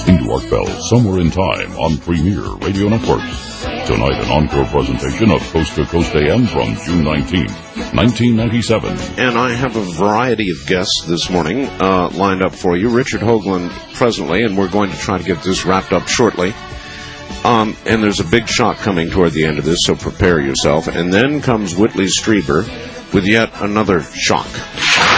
broadcasting to Arkville somewhere in time on Premier Radio Networks. Tonight, an encore presentation of Coast to Coast AM from June 19, 1997. And I have a variety of guests this morning lined up for you. Richard Hoagland presently, and we're going to try to get this wrapped up shortly. And there's a big shock coming toward the end of this, so prepare yourself. And then comes Whitley Strieber with yet another shock.